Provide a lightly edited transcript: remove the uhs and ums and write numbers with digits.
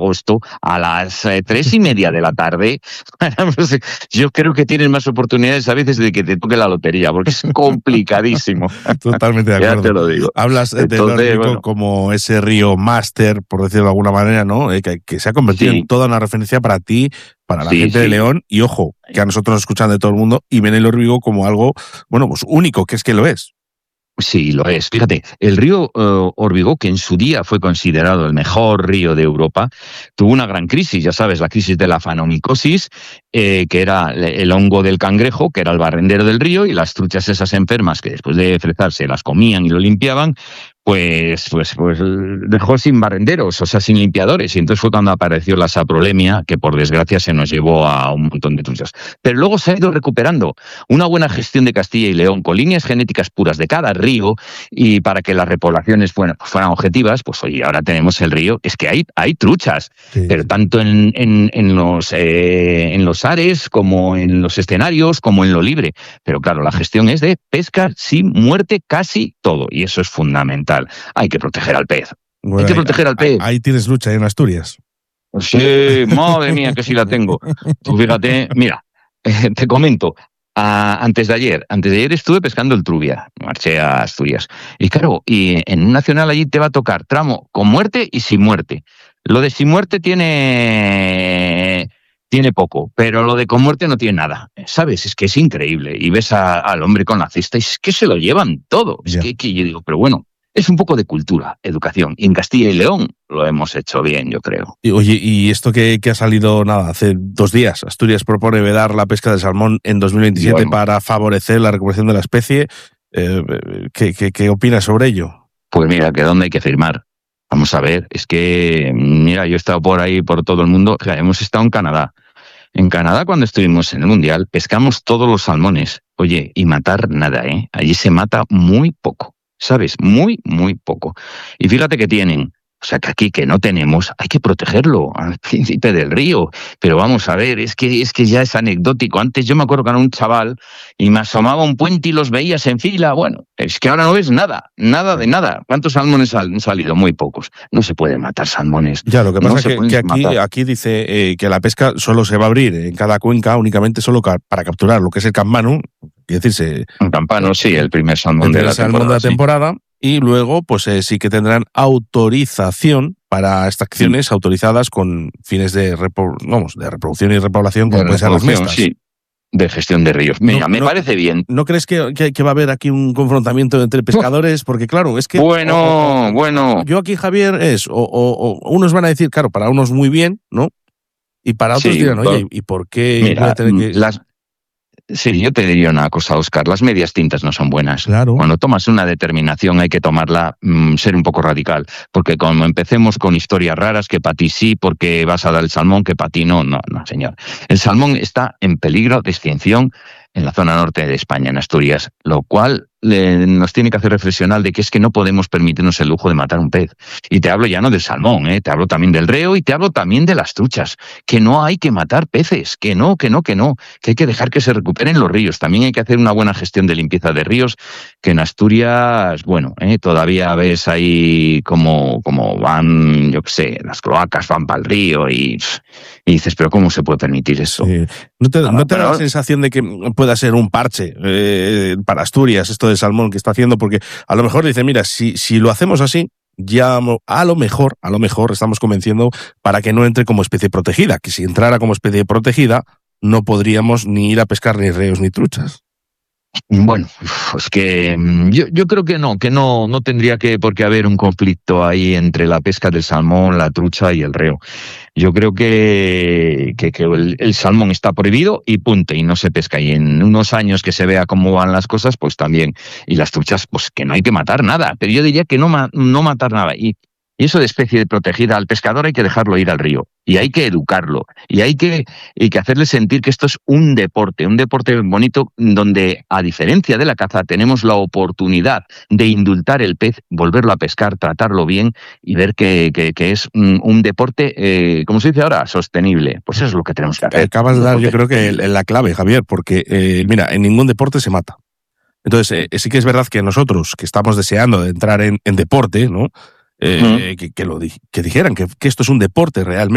agosto a las 3:30 de la tarde, yo creo que tienes más oportunidades a veces de que te toque la lotería, porque es complicadísimo. Totalmente de Ya acuerdo. te lo digo. Hablas del Entonces, Órbigo bueno, como ese río máster, por decirlo de alguna manera, ¿no? Que se ha convertido en sí, toda una referencia para ti, para la sí, gente de sí. León, y ojo, que a nosotros nos escuchan de todo el mundo, y ven el Órbigo como algo, bueno, pues único, que es que lo es. Sí, lo es. Fíjate, el río Órbigo, que en su día fue considerado el mejor río de Europa, tuvo una gran crisis, ya sabes, la crisis de la fanomicosis, que era el hongo del cangrejo, que era el barrendero del río, y las truchas esas enfermas que después de frezarse las comían y lo limpiaban, pues dejó sin barrenderos, o sea, sin limpiadores. Y entonces fue cuando apareció la saprolemia, que por desgracia se nos llevó a un montón de truchas. Pero luego se ha ido recuperando. Una buena gestión de Castilla y León, con líneas genéticas puras de cada río, y para que las repoblaciones fueran objetivas, pues oye, ahora tenemos el río. Es que hay truchas, Sí, pero sí. tanto en los ares, como en los escenarios, como en lo libre. Pero claro, la gestión es de pesca sin muerte casi todo, y eso es fundamental. Hay que proteger al pez. Hay Bueno, que proteger al pez. ahí tienes lucha en Asturias. Sí, madre mía, que sí la tengo. Tú fíjate, mira, te comento, antes de ayer estuve pescando el trubia, marché a Asturias. Y claro, y en un nacional allí te va a tocar tramo con muerte y sin muerte. Lo de sin muerte tiene poco, pero lo de con muerte no tiene nada. ¿Sabes? Es que es increíble. Y ves al hombre con la cesta y es que se lo llevan todo. Es Ya. que yo digo, pero bueno, es un poco de cultura, educación. Y en Castilla y León lo hemos hecho bien, yo creo. Y, oye, y esto que ha salido, nada, hace 2 días, Asturias propone vedar la pesca de salmón en 2027 Bueno, para favorecer la recuperación de la especie. ¿Qué opinas sobre ello? pues mira, que dónde hay que firmar. Vamos a ver, es que, mira, yo he estado por ahí, por todo el mundo, o sea, hemos estado en Canadá. En Canadá, cuando estuvimos en el Mundial, pescamos todos los salmones. Oye, y matar nada, ¿eh? Allí se mata muy poco, ¿sabes? Muy, muy poco. Y fíjate que tienen, o sea, que aquí que no tenemos, hay que protegerlo al príncipe del río. Pero vamos a ver, es que ya es anecdótico. Antes yo me acuerdo que era un chaval y me asomaba a un puente y los veías en fila. Bueno, es que ahora no ves nada, nada de nada. ¿Cuántos salmones han salido? Muy pocos. No se pueden matar salmones. Ya, lo que No pasa se es pueden que matar. aquí dice que la pesca solo se va a abrir en cada cuenca únicamente solo para capturar lo que es el campano, es decir, Un campano, sí, el primer el salmón de primer la salmón de temporada, la sí. temporada, y luego pues sí que tendrán autorización para extracciones autorizadas con fines de reproducción y repoblación, De como pueden ser las reproducción, mestas. sí. De gestión de ríos. No, Mira, me no, parece bien. ¿No crees que va a haber aquí un confrontamiento entre pescadores? Porque claro, es que Bueno. yo aquí, Javier, unos van a decir, claro, para unos muy bien, ¿no? Y para otros Sí, dirán, oye, ¿y por qué voy a mira, tener que...? sí, yo te diría una cosa, Óscar, las medias tintas no son buenas. Claro. Cuando tomas una determinación hay que tomarla, ser un poco radical, porque como empecemos con historias raras, que para ti sí, porque vas a dar el salmón, que para ti no, señor. El salmón está en peligro de extinción en la zona norte de España, en Asturias, lo cual nos tiene que hacer reflexionar de que es que no podemos permitirnos el lujo de matar un pez. Y te hablo ya no del salmón, te hablo también del reo y te hablo también de las truchas, que no hay que matar peces, que hay que dejar que se recuperen los ríos. También hay que hacer una buena gestión de limpieza de ríos, que en Asturias, bueno, todavía ves ahí como van, yo qué sé, las cloacas van para el río y dices, pero ¿cómo se puede permitir eso? Sí. ¿No te da la sensación de que pueda ser un parche para Asturias esto del salmón que está haciendo? Porque a lo mejor dice, mira, si lo hacemos así, ya a lo mejor estamos convenciendo para que no entre como especie protegida, que si entrara como especie protegida no podríamos ni ir a pescar ni ríos ni truchas. Bueno, es que yo creo que no tendría por qué haber un conflicto ahí entre la pesca del salmón, la trucha y el reo. Yo creo que el salmón está prohibido y punto, y no se pesca. Y en unos años que se vea cómo van las cosas, pues también. Y las truchas, pues que no hay que matar nada. Pero yo diría que no matar nada. Y eso de especie protegida, al pescador hay que dejarlo ir al río. Y hay que educarlo. Y hay que hacerle sentir que esto es un deporte bonito, donde, a diferencia de la caza, tenemos la oportunidad de indultar el pez, volverlo a pescar, tratarlo bien y ver que es un deporte, como se dice ahora, sostenible. Pues eso es lo que tenemos que hacer. Acabas de dar, yo creo que la clave, Javier, porque mira, en ningún deporte se mata. Entonces, sí que es verdad que nosotros, que estamos deseando de entrar en deporte, ¿no? Que dijeran que esto es un deporte realmente.